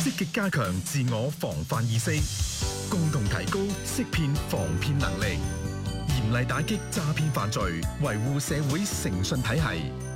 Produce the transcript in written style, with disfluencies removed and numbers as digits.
積極加強自我防範意識，共同提高識騙防騙能力，嚴厲打擊詐騙犯罪，維護社會誠信體系。